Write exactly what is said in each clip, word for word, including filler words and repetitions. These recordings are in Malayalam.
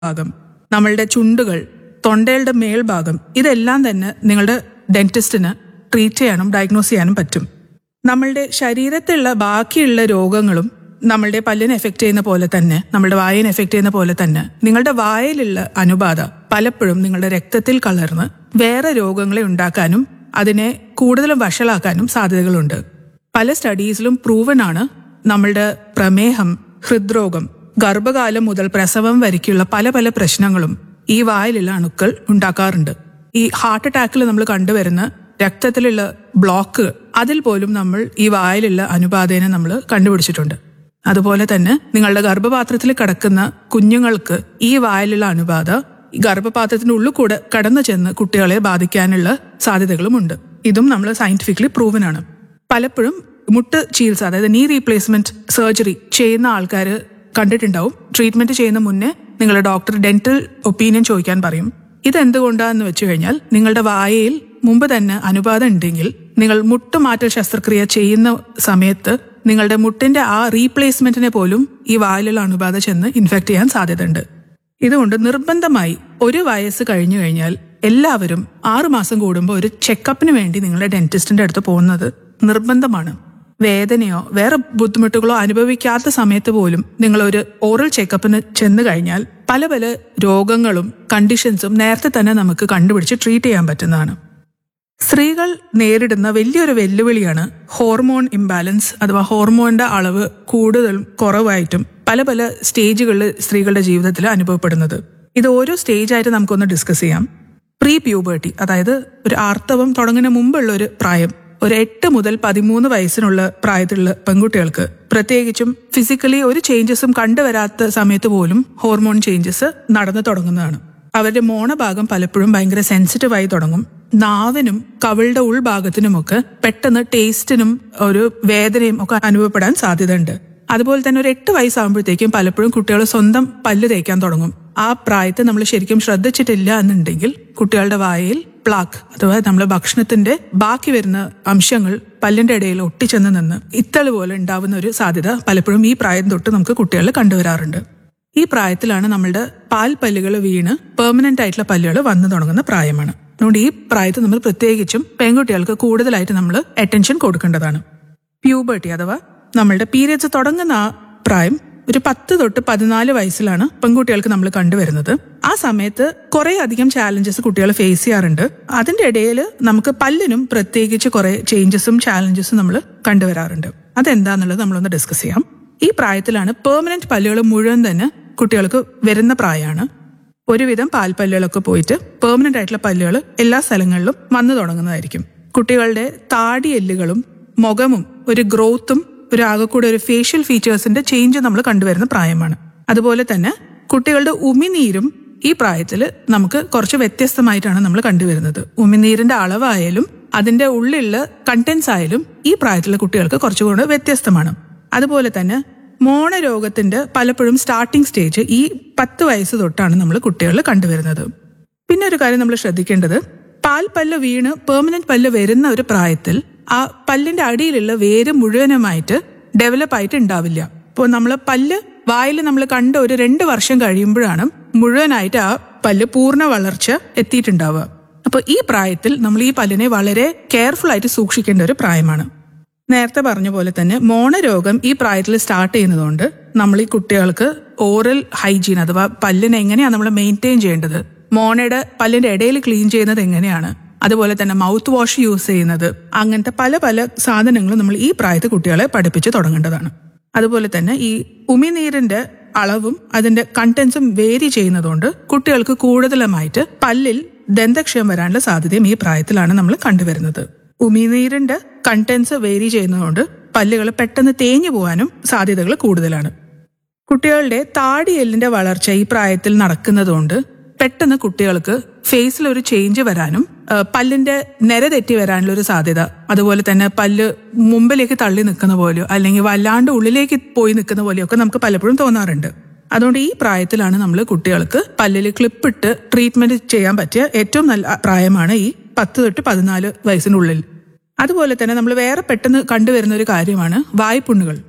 ഭാഗം, നമ്മളുടെ ചുണ്ടുകൾ, തൊണ്ടയുടെ മേൽഭാഗം, ഇതെല്ലാം തന്നെ നിങ്ങളുടെ ഡെന്റിസ്റ്റിന് ട്രീറ്റ് ചെയ്യാനും ഡയഗ്നോസ് ചെയ്യാനും പറ്റും. നമ്മളുടെ ശരീരത്തിലുള്ള ബാക്കിയുള്ള രോഗങ്ങളും നമ്മളുടെ പല്ലിനെ എഫക്ട് ചെയ്യുന്ന പോലെ തന്നെ, നമ്മളുടെ വായനെ എഫക്ട് ചെയ്യുന്ന പോലെ തന്നെ നിങ്ങളുടെ വായയിലുള്ള അണുബാധ പലപ്പോഴും നിങ്ങളുടെ രക്തത്തിൽ കലർന്ന് വേറെ രോഗങ്ങളെ ഉണ്ടാക്കാനും അതിനെ കൂടുതലും വഷളാക്കാനും സാധ്യതകളുണ്ട്. പല സ്റ്റഡീസിലും പ്രൂവൻ ആണ് നമ്മളുടെ പ്രമേഹം, ഹൃദ്രോഗം, ഗർഭകാലം മുതൽ പ്രസവം വരയ്ക്കുള്ള പല പല പ്രശ്നങ്ങളും ഈ വായിലുള്ള അണുക്കൾ ഉണ്ടാക്കാറുണ്ട്. ഈ ഹാർട്ട് അറ്റാക്കിൽ നമ്മൾ കണ്ടുവരുന്ന രക്തത്തിലുള്ള ബ്ലോക്ക്, അതിൽ പോലും നമ്മൾ ഈ വായിലുള്ള അണുബാധേനെ നമ്മൾ കണ്ടുപിടിച്ചിട്ടുണ്ട്. അതുപോലെ തന്നെ നിങ്ങളുടെ ഗർഭപാത്രത്തിൽ കിടക്കുന്ന കുഞ്ഞുങ്ങൾക്ക് ഈ വായിലുള്ള അണുബാധ ഈ ഗർഭപാത്രത്തിന്റെ ഉള്ളിൽ കൂടെ കടന്നു ചെന്ന് കുട്ടികളെ ബാധിക്കാനുള്ള സാധ്യതകളുമുണ്ട്. ഇതും നമ്മൾ സയന്റിഫിക്കലി പ്രൂവൻ ആണ്. പലപ്പോഴും മുട്ട് ചികിത്സ, അതായത് നീ റീപ്ലേസ്മെന്റ് സർജറി ചെയ്യുന്ന ആൾക്കാർ കണ്ടിട്ടുണ്ടാവും. ട്രീറ്റ്മെന്റ് ചെയ്യുന്ന മുന്നേ നിങ്ങളുടെ ഡോക്ടർ ഡെന്റൽ ഒപ്പീനിയൻ ചോദിക്കാൻ പറയും. ഇതെന്തുകൊണ്ടാന്ന് വെച്ച് കഴിഞ്ഞാൽ നിങ്ങളുടെ വായയിൽ മുമ്പ് തന്നെ അണുബാധ ഉണ്ടെങ്കിൽ നിങ്ങൾ മുട്ടുമാറ്റൽ ശസ്ത്രക്രിയ ചെയ്യുന്ന സമയത്ത് നിങ്ങളുടെ മുട്ടിന്റെ ആ റീപ്ലേസ്മെന്റിനെ പോലും ഈ വായിലുള്ള അണുബാധ ചെന്ന് ഇൻഫെക്ട് ചെയ്യാൻ സാധ്യതയുണ്ട്. ഇതുകൊണ്ട് നിർബന്ധമായി ഒരു വയസ്സ് കഴിഞ്ഞു കഴിഞ്ഞാൽ എല്ലാവരും ആറുമാസം കൂടുമ്പോൾ ഒരു ചെക്കപ്പിന് വേണ്ടി നിങ്ങളുടെ ഡെന്റിസ്റ്റിന്റെ അടുത്ത് പോകുന്നത് നിർബന്ധമാണ്. വേദനയോ വേറെ ബുദ്ധിമുട്ടുകളോ അനുഭവിക്കാത്ത സമയത്ത് പോലും നിങ്ങൾ ഒരു ഓറൽ ചെക്കപ്പിന് ചെന്ന് കഴിഞ്ഞാൽ പല പല രോഗങ്ങളും കണ്ടീഷൻസും നേരത്തെ തന്നെ നമുക്ക് കണ്ടുപിടിച്ച് ട്രീറ്റ് ചെയ്യാൻ പറ്റുന്നതാണ്. സ്ത്രീകൾ നേരിടുന്ന വലിയൊരു വെല്ലുവിളിയാണ് ഹോർമോൺ ഇംബാലൻസ്, അഥവാ ഹോർമോണിന്റെ അളവ് കൂടുതലും കുറവായിട്ടും പല പല സ്റ്റേജുകളിൽ സ്ത്രീകളുടെ ജീവിതത്തിൽ അനുഭവപ്പെടുന്നത്. ഇത് ഓരോ സ്റ്റേജായിട്ട് നമുക്കൊന്ന് ഡിസ്കസ് ചെയ്യാം. പ്രീ പ്യൂബർട്ടി, അതായത് ഒരു ആർത്തവം തുടങ്ങുന്നതിന് മുമ്പുള്ള ഒരു പ്രായം, ഒരു എട്ട് മുതൽ പതിമൂന്ന് വയസ്സിനുള്ള പ്രായത്തിലുള്ള പെൺകുട്ടികൾക്ക് പ്രത്യേകിച്ചും ഫിസിക്കലി ഒരു ചേഞ്ചസും കണ്ടുവരാത്ത സമയത്ത് പോലും ഹോർമോൺ ചേഞ്ചസ് നടന്നു തുടങ്ങുന്നതാണ്. അവരുടെ മോണഭാഗം പലപ്പോഴും ഭയങ്കര സെൻസിറ്റീവായി തുടങ്ങും. നാവിനും കവിളുടെ ഉൾഭാഗത്തിനുമൊക്കെ പെട്ടെന്ന് ടേസ്റ്റിനും ഒരു വേദനയും ഒക്കെ അനുഭവപ്പെടാൻ സാധ്യതയുണ്ട്. അതുപോലെ തന്നെ ഒരു എട്ട് വയസ്സാകുമ്പോഴത്തേക്കും പലപ്പോഴും കുട്ടികൾ സ്വന്തം പല്ല് തേക്കാൻ തുടങ്ങും. ആ പ്രായത്തെ നമ്മൾ ശരിക്കും ശ്രദ്ധിച്ചിട്ടില്ല എന്നുണ്ടെങ്കിൽ കുട്ടികളുടെ വായയിൽ പ്ലാക്ക്, അഥവാ നമ്മളെ ഭക്ഷണത്തിന്റെ ബാക്കി വരുന്ന അംശങ്ങൾ പല്ലിന്റെ ഇടയിൽ ഒട്ടിച്ചെന്ന് നിന്ന് ഇത്തള് പോലെ ഉണ്ടാവുന്ന ഒരു സാധ്യത പലപ്പോഴും ഈ പ്രായം തൊട്ട് നമുക്ക് കുട്ടികളിൽ കണ്ടുവരാറുണ്ട്. ഈ പ്രായത്തിലാണ് നമ്മളുടെ പാൽ പല്ലുകൾ വീണ് പെർമനന്റ് ആയിട്ടുള്ള പല്ലുകൾ വന്നു തുടങ്ങുന്ന പ്രായമാണ്. അതുകൊണ്ട് ഈ പ്രായത്തിൽ നമ്മൾ പ്രത്യേകിച്ചും പെൺകുട്ടികൾക്ക് കൂടുതലായിട്ട് നമ്മൾ അറ്റൻഷൻ കൊടുക്കേണ്ടതാണ്. പ്യൂബർട്ടി അഥവാ നമ്മളുടെ പീരിയഡ്സ് തുടങ്ങുന്ന ആ പ്രായം ഒരു പത്ത് തൊട്ട് പതിനാല് വയസ്സിലാണ് പെൺകുട്ടികൾക്ക് നമ്മൾ കണ്ടുവരുന്നത്. ആ സമയത്ത് കുറെ അധികം ചാലഞ്ചസ് കുട്ടികൾ ഫേസ് ചെയ്യാറുണ്ട്. അതിന്റെ ഇടയിൽ നമുക്ക് പല്ലിനും പ്രത്യേകിച്ച് കുറെ ചേഞ്ചസും ചാലഞ്ചസും നമ്മൾ കണ്ടുവരാറുണ്ട്. അതെന്താന്നുള്ളത് നമ്മളൊന്ന് ഡിസ്കസ് ചെയ്യാം. ഈ പ്രായത്തിലാണ് പെർമനന്റ് പല്ലുകൾ മുഴുവൻ തന്നെ കുട്ടികൾക്ക് വരുന്ന പ്രായമാണ്. ഒരുവിധം പാൽപ്പല്ലുകളൊക്കെ പോയിട്ട് പെർമനന്റ് ആയിട്ടുള്ള പല്ലുകൾ എല്ലാ സ്ഥലങ്ങളിലും വന്നു തുടങ്ങുന്നതായിരിക്കും. കുട്ടികളുടെ താടിയെല്ലുകളും മുഖമും ഒരു ഗ്രോത്തും ഒരു ആകെക്കൂടെ ഒരു ഫേഷ്യൽ ഫീച്ചേഴ്സിന്റെ ചേഞ്ച് നമ്മൾ കണ്ടുവരുന്ന പ്രായമാണ്. അതുപോലെ തന്നെ കുട്ടികളുടെ ഉമിനീരും ഈ പ്രായത്തിൽ നമുക്ക് കുറച്ച് വ്യത്യസ്തമായിട്ടാണ് നമ്മൾ കണ്ടുവരുന്നത്. ഉമിനീരിന്റെ അളവായാലും അതിന്റെ ഉള്ളിലുള്ള കണ്ടന്റ്സ് ആയാലും ഈ പ്രായത്തിലുള്ള കുട്ടികൾക്ക് കുറച്ചുകൂടെ വ്യത്യസ്തമാണ്. അതുപോലെ തന്നെ മോണരോഗത്തിന്റെ പലപ്പോഴും സ്റ്റാർട്ടിംഗ് സ്റ്റേജ് ഈ പത്ത് വയസ്സ് തൊട്ടാണ് നമ്മൾ കുട്ടികളിൽ കണ്ടുവരുന്നത്. പിന്നെ ഒരു കാര്യം നമ്മൾ ശ്രദ്ധിക്കേണ്ടത്, പാൽ പല്ല് വീണ് പെർമനന്റ് പല്ല് വരുന്ന ഒരു പ്രായത്തിൽ ആ പല്ലിന്റെ അടിയിലുള്ള വേര് മുഴുവനുമായിട്ട് ഡെവലപ്പ് ആയിട്ട് ഉണ്ടാവില്ല. ഇപ്പോൾ നമ്മൾ പല്ല് വായിൽ നമ്മൾ കണ്ട ഒരു രണ്ട് വർഷം കഴിയുമ്പോഴാണ് മുഴുവനായിട്ട് ആ പല്ല് പൂർണ്ണ വളർച്ച എത്തിയിട്ടുണ്ടാവുക. അപ്പൊ ഈ പ്രായത്തിൽ നമ്മൾ ഈ പല്ലിനെ വളരെ കെയർഫുൾ ആയിട്ട് സൂക്ഷിക്കേണ്ട ഒരു പ്രായമാണ്. നേരത്തെ പറഞ്ഞ പോലെ തന്നെ മോണരോഗം ഈ പ്രായത്തിൽ സ്റ്റാർട്ട് ചെയ്യുന്നതുകൊണ്ട് നമ്മൾ ഈ കുട്ടികൾക്ക് ഓറൽ ഹൈജീൻ അഥവാ പല്ലിനെ എങ്ങനെയാണ് നമ്മൾ മെയിൻറ്റെയിൻ ചെയ്യേണ്ടത്, മോണയുടെ പല്ലിന്റെ ഇടയിൽ ക്ലീൻ ചെയ്യുന്നത് എങ്ങനെയാണ്, അതുപോലെ തന്നെ മൗത്ത് വാഷ് യൂസ് ചെയ്യുന്നത്, അങ്ങനത്തെ പല പല സാധനങ്ങളും നമ്മൾ ഈ പ്രായത്തിൽ കുട്ടികളെ പഠിപ്പിച്ച് തുടങ്ങേണ്ടതാണ്. അതുപോലെ തന്നെ ഈ ഉമിനീരിന്റെ അളവും അതിന്റെ കണ്ടന്റ്സും വേരി ചെയ്യുന്നതുകൊണ്ട് കുട്ടികൾക്ക് കൂടുതലുമായിട്ട് പല്ലിൽ ദന്തക്ഷയം വരാനുള്ള സാധ്യതയും ഈ പ്രായത്തിലാണ് നമ്മൾ കണ്ടുവരുന്നത്. ഉമിനീരിന്റെ കണ്ടന്റ്സ് വേരി ചെയ്യുന്നതുകൊണ്ട് പല്ലുകൾ പെട്ടെന്ന് തേഞ്ഞു പോകാനും സാധ്യതകൾ കൂടുതലാണ്. കുട്ടികളുടെ താടിയെല്ലിന്റെ വളർച്ച ഈ പ്രായത്തിൽ നടക്കുന്നതുകൊണ്ട് പെട്ടെന്ന് കുട്ടികൾക്ക് ഫേസിൽ ഒരു ചേഞ്ച് വരാനും പല്ലിന്റെ നിര തെറ്റി വരാനുള്ള ഒരു സാധ്യത, അതുപോലെ തന്നെ പല്ല് മുമ്പിലേക്ക് തള്ളി നിൽക്കുന്ന പോലെയോ അല്ലെങ്കിൽ വല്ലാണ്ട് ഉള്ളിലേക്ക് പോയി നിൽക്കുന്ന പോലെയോ ഒക്കെ നമുക്ക് പലപ്പോഴും തോന്നാറുണ്ട്. അതുകൊണ്ട് ഈ പ്രായത്തിലാണ് നമ്മൾ കുട്ടികൾക്ക് പല്ലിൽ ക്ലിപ്പിട്ട് ട്രീറ്റ്മെന്റ് ചെയ്യാൻ പറ്റിയ ഏറ്റവും നല്ല പ്രായമാണ് ഈ പത്ത് തൊട്ട് പതിനാല് വയസ്സിനുള്ളിൽ. അതുപോലെ തന്നെ നമ്മൾ വേറെ പെട്ടെന്ന് കണ്ടുവരുന്ന ഒരു കാര്യമാണ് വായ്പുണ്ണുകൾ.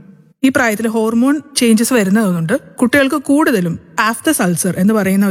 ഈ പ്രായത്തിൽ ഹോർമോൺ ചേഞ്ചസ് വരുന്നതുകൊണ്ട് കുട്ടികൾക്ക് കൂടുതലും ആഫ്തസ് അൾസർ എന്ന് പറയുന്ന